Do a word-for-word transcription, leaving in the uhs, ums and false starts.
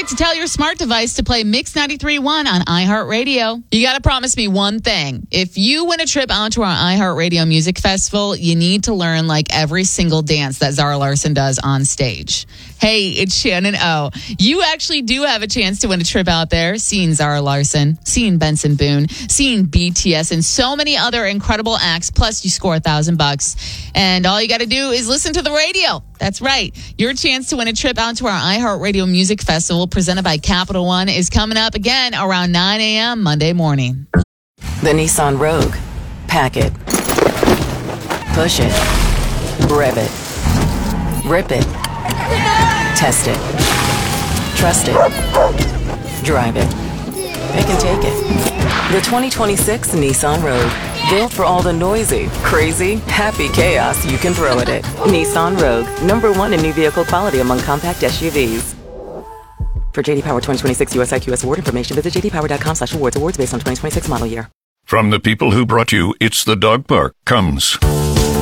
to tell your smart device to play Mix ninety-three point one on iHeartRadio. You got to promise me one thing. If you win a trip onto our iHeartRadio Music Festival, you need to learn like every single dance that Zara Larsson does on stage. Hey, it's Shannon O. You actually do have a chance to win a trip out there, seeing Zara Larsson, seeing Benson Boone, seeing B T S, and so many other incredible acts. Plus, you score a thousand bucks. And all you got to do is listen to the radio. That's right. Your chance to win a trip out to our iHeartRadio Music Festival presented by Capital One is coming up again around nine a.m. Monday morning. The Nissan Rogue. Pack it. Push it. Rev it. Rip it. Test it. Trust it. Drive it. Pick and take it. The twenty twenty-six Nissan Rogue. Built for all the noisy, crazy, happy chaos you can throw at it. Nissan Rogue. Number one in new vehicle quality among compact S U Vs. For J D Power twenty twenty-six U S I Q S award information, visit j d power dot com slash awards. Awards based on twenty twenty-six model year. From the people who brought you It's the Dog Park comes